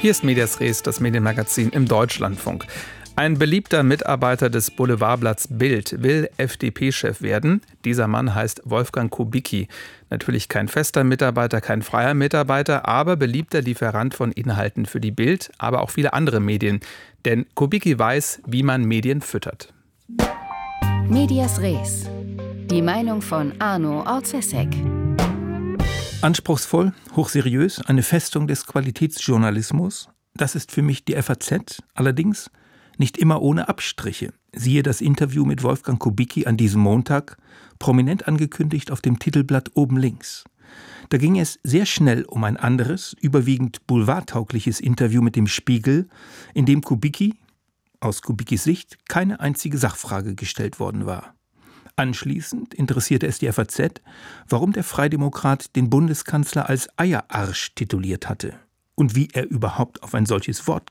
Hier ist Medias Res, das Medienmagazin im Deutschlandfunk. Ein beliebter Mitarbeiter des Boulevardblatts Bild will FDP-Chef werden. Dieser Mann heißt Wolfgang Kubicki. Natürlich kein fester Mitarbeiter, kein freier Mitarbeiter, aber beliebter Lieferant von Inhalten für die Bild, aber auch viele andere Medien. Denn Kubicki weiß, wie man Medien füttert. Medias Res. Die Meinung von Arno Orzesek. Anspruchsvoll, hochseriös, eine Festung des Qualitätsjournalismus. Das ist für mich die FAZ, allerdings nicht immer ohne Abstriche. Siehe das Interview mit Wolfgang Kubicki an diesem Montag, prominent angekündigt auf dem Titelblatt oben links. Da ging es sehr schnell um ein anderes, überwiegend boulevardtaugliches Interview mit dem Spiegel, in dem Kubicki, aus Kubickis Sicht, keine einzige Sachfrage gestellt worden war. Anschließend interessierte es die FAZ, warum der Freidemokrat den Bundeskanzler als Eierarsch tituliert hatte und wie er überhaupt auf ein solches Wort